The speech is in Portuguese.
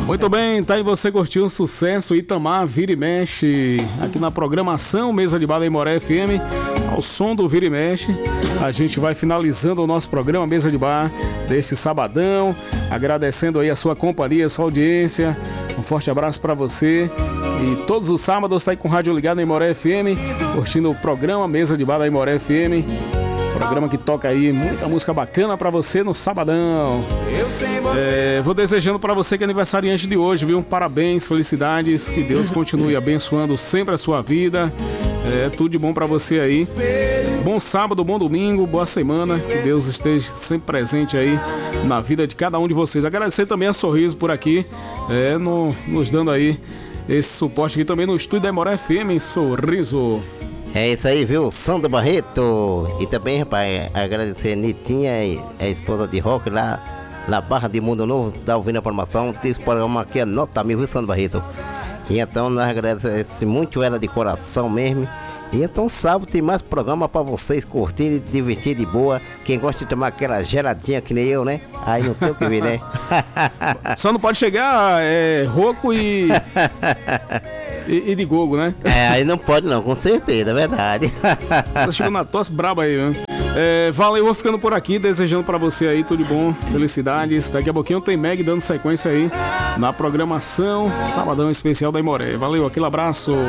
Muito bem, tá aí, você curtiu um sucesso, Itamar, Vira e Mexe, aqui na programação Mesa de Bar da Imoré FM, ao som do Vira e Mexe. A gente vai finalizando o nosso programa Mesa de Bar deste sabadão, agradecendo aí a sua companhia, a sua audiência. Um forte abraço para você. E todos os sábados tá aí com o rádio ligado na Imoré FM, curtindo o programa Mesa de Bar da Imoré FM. Programa que toca aí muita música bacana pra você no sabadão. Vou desejando pra você que é aniversariante de hoje, viu? Parabéns, felicidades, que Deus continue abençoando sempre a sua vida. Tudo de bom pra você aí. Bom sábado, bom domingo, boa semana. Que Deus esteja sempre presente aí na vida de cada um de vocês. Agradecer também a Sorriso por aqui, nos dando aí esse suporte aqui também no estúdio da Imoré FM em Sorriso. É isso aí, viu? Sandra Barreto. E também, rapaz, agradecer a Nitinha, a esposa de Rock lá na Barra de Mundo Novo, tá ouvindo a formação. Esse programa aqui é nota mil, viu, Sandra Barreto? E então nós agradecemos muito ela de coração mesmo. E então sábado tem mais programa pra vocês curtirem, divertir de boa. Quem gosta de tomar aquela geladinha que nem eu, né? Aí não sei o que ver, né? Só não pode chegar rouco e de gogo, né? Aí não pode não, com certeza, é verdade. Tá chegando na tosse braba aí, né? Valeu, vou ficando por aqui, desejando pra você aí tudo de bom, felicidades. Daqui a pouquinho tem Meg dando sequência aí na programação Sabadão Especial da Imoré. Valeu, aquele abraço.